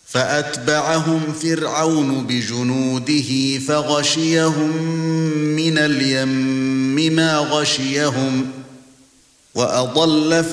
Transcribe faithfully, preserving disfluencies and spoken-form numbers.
فأتبعهم فرعون بجنوده فغشيهم من اليم ما غشيهم وأضل